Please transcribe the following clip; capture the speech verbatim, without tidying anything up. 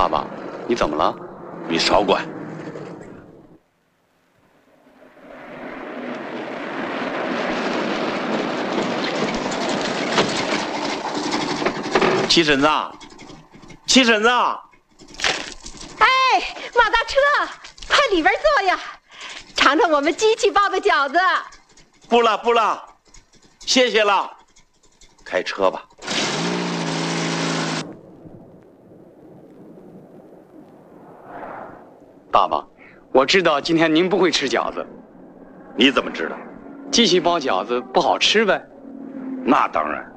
爸爸，你怎么了？ 你少管。七婶子，七婶子。 哎，马大车，快里边坐呀，尝尝我们机器包的饺子。 不了不了，谢谢了。开车吧。 爸爸，我知道今天您不会吃饺子。 你怎么知道？ 机器包饺子不好吃呗？ 那当然。